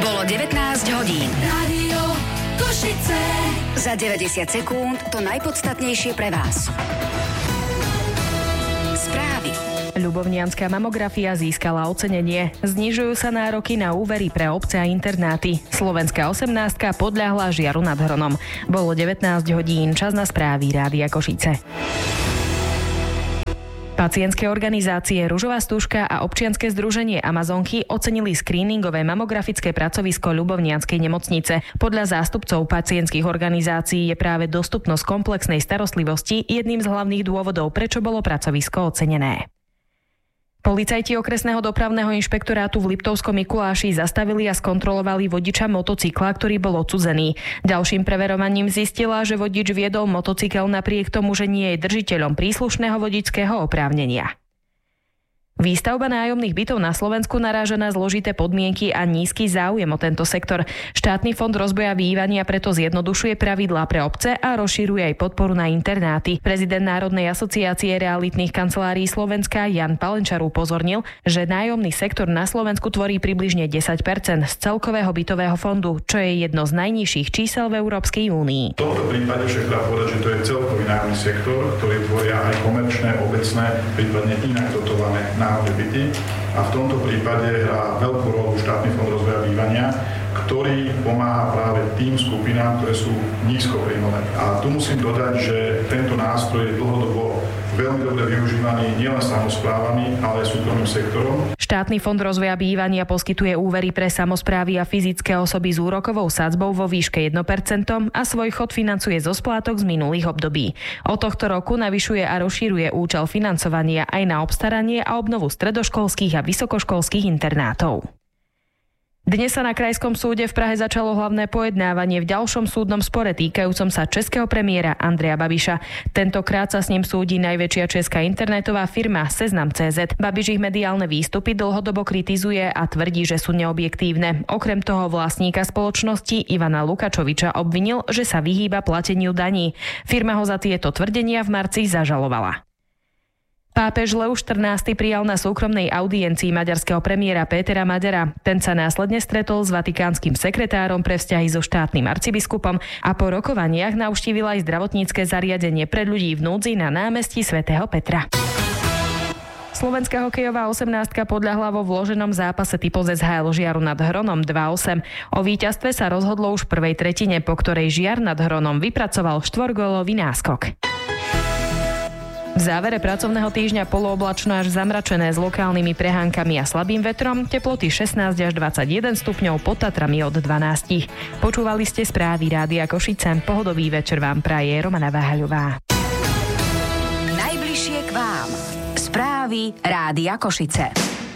Bolo 19 hodín. Rádio Košice. Za 90 sekúnd to najpodstatnejšie pre vás. Správy. Ľubovnianska mamografia získala ocenenie. Znižujú sa nároky na úvery pre obce a internáty. Slovenská 18 podľahla žiaru nad Hronom. Bolo 19 hodín, čas na správy Rádia Košice. Pacientské organizácie Ružová stúžka a občianske združenie Amazonky ocenili screeningové mamografické pracovisko Ľubovnianskej nemocnice. Podľa zástupcov pacientských organizácií je práve dostupnosť komplexnej starostlivosti jedným z hlavných dôvodov, prečo bolo pracovisko ocenené. Policajti okresného dopravného inšpektorátu v Liptovskom Mikuláši zastavili a skontrolovali vodiča motocykla, ktorý bol odsudzený. Ďalším preverovaním zistila, že vodič viedol motocykel napriek tomu, že nie je držiteľom príslušného vodičského oprávnenia. Výstavba nájomných bytov na Slovensku naráža na zložité podmienky a nízky záujem o tento sektor. Štátny fond rozvoja bývania preto zjednodušuje pravidlá pre obce a rozširuje aj podporu na internáty. Prezident Národnej asociácie realitných kancelárií Slovenska Jan Palenčar upozornil, že nájomný sektor na Slovensku tvorí približne 10% z celkového bytového fondu, čo je jedno z najnižších čísel v Európskej únii. V tomto prípade však dá povedať, že to je celkový nájomný sektor, ktorý tvoria aj komerčné, obecné, prípadne inak dotované nájomné byty, a v tomto prípade hrá veľkú rolu štátny fond rozvoja bývania, ktorý pomáha práve tým skupinám, ktoré sú nízkopríjmové. A tu musím dodať, že tento nástroj je dlhodobo veľmi dobre využívaný nielen samosprávami, ale aj súkromným sektorom. Štátny fond rozvoja bývania poskytuje úvery pre samosprávy a fyzické osoby s úrokovou sadzbou vo výške 1% a svoj chod financuje zo splátok z minulých období. Od tohto roku navyšuje a rozširuje účel financovania aj na obstaranie a obnovu stredoškolských a vysokoškolských internátov. Dnes sa na Krajskom súde v Prahe začalo hlavné pojednávanie v ďalšom súdnom spore týkajúcom sa českého premiéra Andreja Babiša. Tentokrát sa s ním súdi najväčšia česká internetová firma Seznam.cz. Babiš ich mediálne výstupy dlhodobo kritizuje a tvrdí, že sú neobjektívne. Okrem toho vlastníka spoločnosti Ivana Lukačoviča obvinil, že sa vyhýba plateniu daní. Firma ho za tieto tvrdenia v marci zažalovala. Pápež Leus XIV prijal na súkromnej audiencii maďarského premiéra Pétera Madera. Ten sa následne stretol s vatikánskym sekretárom pre vzťahy so štátnym arcibiskupom a po rokovaniach navštívil aj zdravotnícke zariadenie pre ľudí v núdzi na námestí svätého Petra. Slovenská hokejová 18 podľahla vo vloženom zápase typu SHL Žiaru nad Hronom 2-8. O víťazstve sa rozhodlo už v prvej tretine, po ktorej Žiar nad Hronom vypracoval 4-gólový náskok. V závere pracovného týždňa polooblačno až zamračené s lokálnymi prehánkami a slabým vetrom, teploty 16 až 21 stupňov, pod Tatrami od 12. Počúvali ste správy Rádia Košice. Pohodový večer vám praje Romana Váhaľová. Najbližšie k vám. Správy Rádia Košice.